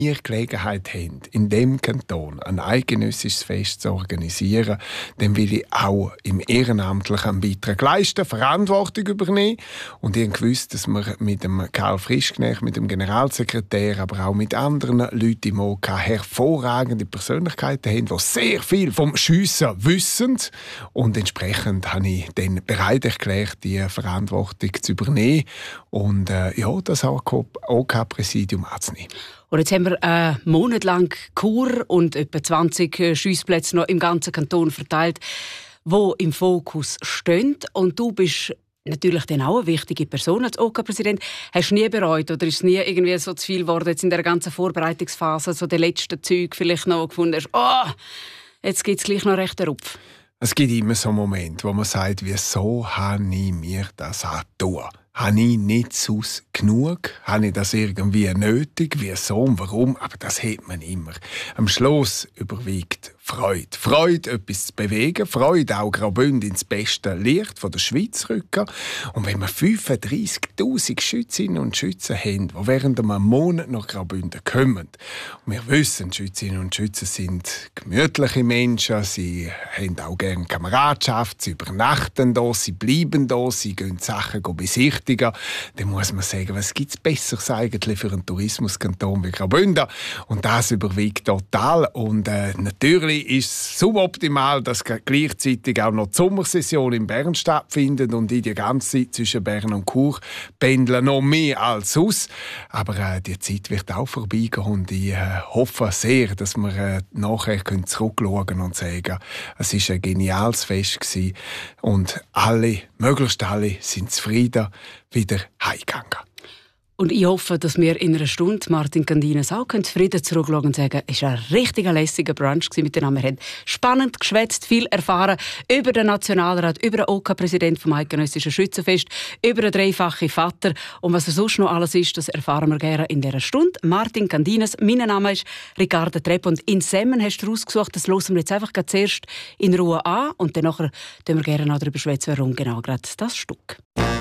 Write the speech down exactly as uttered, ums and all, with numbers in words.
ihr Gelegenheit habt, in dem Kanton ein eidgenössisches Fest zu organisieren, dann will ich auch im Ehrenamtlichen einen Beitrag leisten, Verantwortung übernehmen. Und ich habe gewusst, dass wir mit dem Karl Frischknecht, mit dem Generalsekretär, aber auch mit anderen Leuten im O K hervorragende Persönlichkeiten haben, die sehr viel vom Schiessen wissen. Und entsprechend habe ich dann bereit erklärt, die Verantwortung zu übernehmen und äh, ja, das O K-Präsidium anzunehmen. Und jetzt haben wir einen Monat lang Kur und etwa zwanzig Schiessplätze noch im ganzen Kanton verteilt, die im Fokus stehen. Und du bist natürlich dann auch eine wichtige Person als O K-Präsident. Hast du nie bereut oder ist es nie irgendwie so zu viel geworden, jetzt in der ganzen Vorbereitungsphase, so der letzten Züge vielleicht noch gefunden hast, oh, jetzt gibt es gleich noch recht einen Rupf? Es gibt immer so Momente, wo man sagt, wieso habe ich mir das angetan? Habe ich nicht sonst genug? Habe ich das irgendwie nötig? Wieso und warum? Aber das hat man immer. Am Schluss überwiegt Freude. Freude, etwas zu bewegen. Freude, auch Graubünden ins beste Licht von der Schweiz rücken. Und wenn wir fünfunddreissigtausend Schützinnen und Schützen haben, die während einem Monat nach Graubünden kommen, und wir wissen, Schützinnen und Schützen sind gemütliche Menschen, sie haben auch gerne Kameradschaft, sie übernachten da, sie bleiben da, sie gehen die Sachen besichtigen, dann muss man sagen, was gibt es Besseres eigentlich für einen Tourismuskanton wie Graubünden? Und das überwiegt total. Und äh, natürlich ist es suboptimal, dass gleichzeitig auch noch die Sommersession in Bern stattfindet und ich die ganze Zeit zwischen Bern und Chur pendeln, noch mehr als sonst. Aber äh, die Zeit wird auch vorbeigehen und ich äh, hoffe sehr, dass wir äh, nachher zurückschauen können und sagen, es war ein geniales Fest gewesen und alle, möglichst alle, sind zufrieden wieder heimgegangen. Und ich hoffe, dass wir in einer Stunde Martin Candines auch zufrieden zurückschauen und sagen, es war ein richtig lässiger Brunch miteinander. Wir haben spannend geschwätzt, viel erfahren über den Nationalrat, über den O K-Präsident vom Eidgenössischen Schützenfest, über den dreifachen Vater. Und was er sonst noch alles ist, das erfahren wir gerne in dieser Stunde. Martin Candines, mein Name ist Ricarda Trepp und in Semmen hast du rausgesucht, das hören wir jetzt einfach zuerst in Ruhe an und dann nachher wir gerne noch darüber schwätzen, warum genau gerade das Stück.